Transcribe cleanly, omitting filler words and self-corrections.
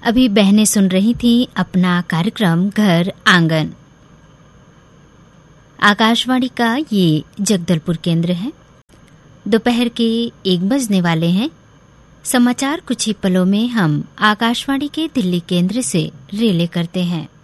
अभी बहनें सुन रही थीं अपना कार्यक्रम घर आंगन। आकाशवाणी का ये जगदलपुर केंद्र है। दोपहर के 1 बजने वाले हैं। समाचार कुछ ही पलों में हम आकाशवाणी के दिल्ली केंद्र से रिले करते हैं।